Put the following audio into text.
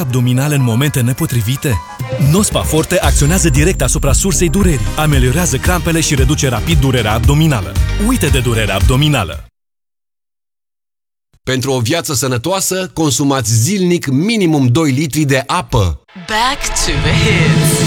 abdominale în momente nepotrivite? Nospa Forte acționează direct asupra sursei durerii, ameliorează crampele și reduce rapid durerea abdominală. Uite de durerea abdominală! Pentru o viață sănătoasă, consumați zilnic minimum 2 litri de apă. Back to the hits.